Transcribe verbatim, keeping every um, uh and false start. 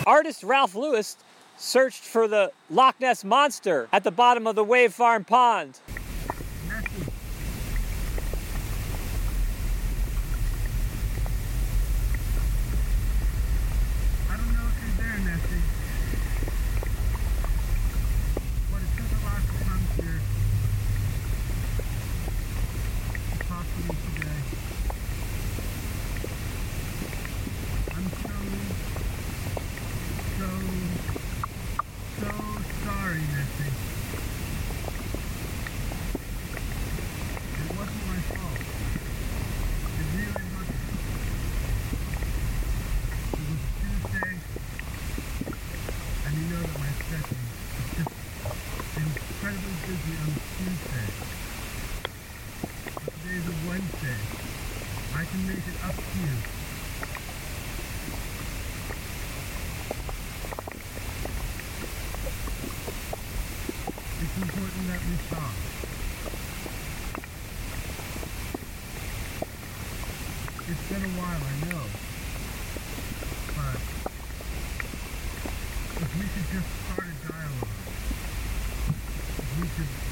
Artist Ralph Lewis searched for the Loch Ness Monster at the bottom of the Wave Farm Pond. Nessie. I don't know if you're there, Nessie. But it took a lot to come here to talk to me today. I'm so, so, so sorry, Nessie. It wasn't my fault. It really wasn't. It was Tuesday, and you know that my schedule is just incredibly busy on Tuesday. But today's a Wednesday. I can make it up to you. It's important that we talk. It's been a while, I know. But if we could just start a dialogue, if we could